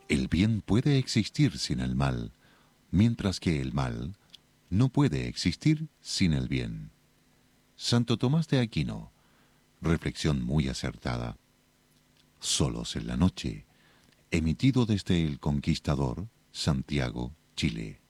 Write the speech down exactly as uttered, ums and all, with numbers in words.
El bien puede existir sin el mal, mientras que el mal no puede existir sin el bien. Santo Tomás de Aquino, reflexión muy acertada. Solos en la noche, emitido desde El Conquistador, Santiago, Chile.